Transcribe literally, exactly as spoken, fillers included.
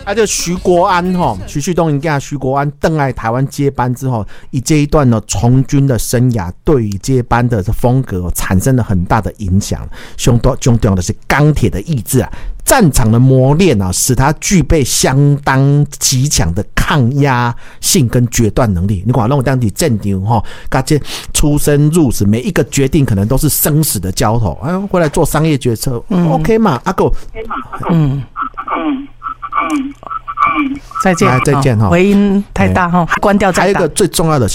啊，就徐国安哈，徐旭东跟徐国安邓来台湾接班之后，以这一段呢从军的生涯，对于接班的风格、哦、产生了很大的影响。相当重要的是钢铁的意志啊，战场的磨练啊，使他具备相当极强的抗压性跟决断能力。你看，让我当你战场哈，嘎这出生入死，每一个决定可能都是生死的交头。哎，回来做商业决策、嗯、，OK 嘛？阿狗， 嗯嗯嗯。再见， 再见哈！ 回音太大哈，关掉再打。 还有一个最重要的。